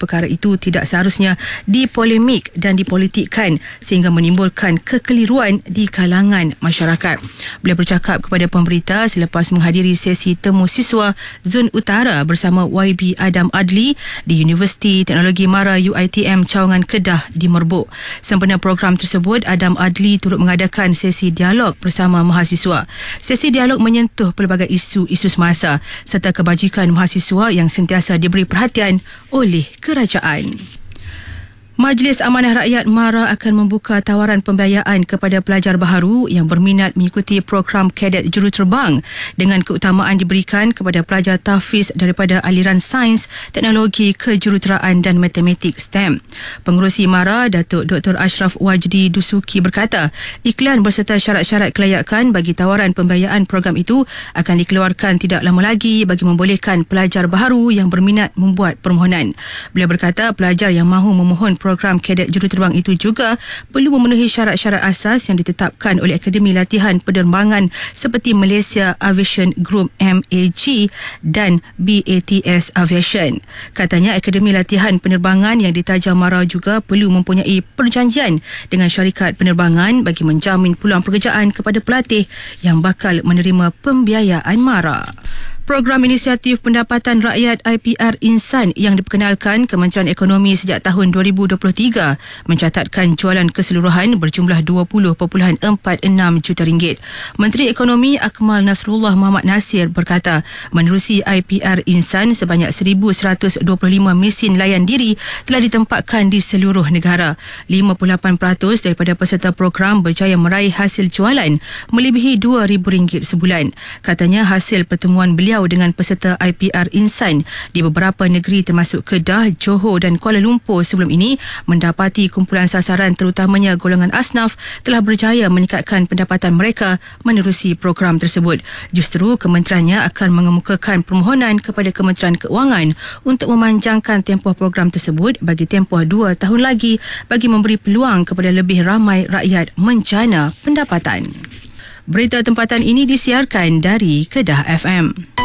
perkara itu tidak seharusnya dipolemik dan dipolitikkan sehingga menimbulkan kekeliruan di kalangan masyarakat. Beliau bercakap kepada pemberita selepas menghadiri sesi temu siswa Zon Utara bersama YB Adam Adli di Universiti Teknologi Mara UiTM Cawangan Kedah di Merbuk. Sempena program tersebut, Adam Adli turut mengadakan sesi dialog bersama mahasiswa. Sesi dialog menyentuh pelbagai isu-isu semasa serta kebajikan mahasiswa yang sentiasa diberi perhatian oleh kerajaan. Majlis Amanah Rakyat MARA akan membuka tawaran pembiayaan kepada pelajar baharu yang berminat mengikuti program kadet juruterbang dengan keutamaan diberikan kepada pelajar tahfiz daripada aliran sains, teknologi, kejuruteraan dan matematik STEM. Pengerusi MARA, Datuk Dr. Ashraf Wajdi Dusuki berkata, iklan berserta syarat-syarat kelayakan bagi tawaran pembiayaan program itu akan dikeluarkan tidak lama lagi bagi membolehkan pelajar baharu yang berminat membuat permohonan. Beliau berkata, pelajar yang mahu memohon program kadet juruterbang itu juga perlu memenuhi syarat-syarat asas yang ditetapkan oleh Akademi Latihan Penerbangan seperti Malaysia Aviation Group MAG dan BATS Aviation. Katanya Akademi Latihan Penerbangan yang ditaja MARA juga perlu mempunyai perjanjian dengan syarikat penerbangan bagi menjamin peluang pekerjaan kepada pelatih yang bakal menerima pembiayaan MARA. Program Inisiatif Pendapatan Rakyat IPR Insan yang diperkenalkan Kementerian Ekonomi sejak tahun 2023 mencatatkan jualan keseluruhan berjumlah 20.46 juta ringgit. Menteri Ekonomi Akmal Nasrullah Muhammad Nasir berkata, menerusi IPR Insan sebanyak 1,125 mesin layan diri telah ditempatkan di seluruh negara. 58% daripada peserta program berjaya meraih hasil jualan melebihi RM2,000 sebulan. Katanya hasil pertemuan beliau dengan peserta IPR Insan di beberapa negeri termasuk Kedah, Johor dan Kuala Lumpur sebelum ini mendapati kumpulan sasaran terutamanya golongan asnaf telah berjaya meningkatkan pendapatan mereka menerusi program tersebut. Justru kementeriannya akan mengemukakan permohonan kepada Kementerian Keuangan untuk memanjangkan tempoh program tersebut bagi tempoh 2 tahun lagi bagi memberi peluang kepada lebih ramai rakyat menjana pendapatan. Berita tempatan ini disiarkan dari Kedah FM.